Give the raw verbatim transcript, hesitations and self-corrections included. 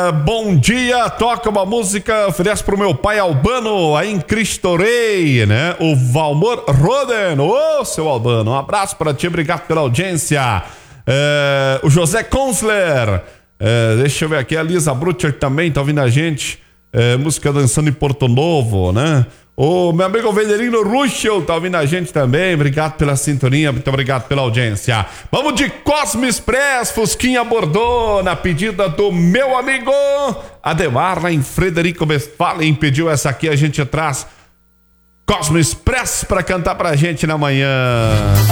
É, bom dia, toca uma música, oferece pro meu pai Albano, aí em Cristo Rei, né? O Valmor Roden, ô seu Albano, um abraço pra ti, obrigado pela audiência. É, o José Konsler, é, deixa eu ver aqui, a Lisa Brutcher também tá ouvindo a gente, é, música Dançando em Porto Novo, né? O meu amigo Venerino Ruschel tá ouvindo a gente também. Obrigado pela sintonia, muito obrigado pela audiência. Vamos de Cosme Express, Fusquinha Bordeaux, na pedida do meu amigo Ademar, lá em Frederico Westphalen. Pediu essa aqui, a gente traz Cosme Express pra cantar pra gente na manhã.